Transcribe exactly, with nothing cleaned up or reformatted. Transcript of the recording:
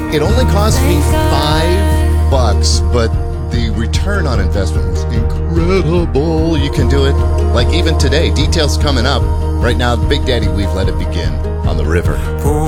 It only cost me five bucks, but the return on investment was incredible. You can do it like even today. Details coming up. Right now, Big Daddy Weave, let it begin on the river.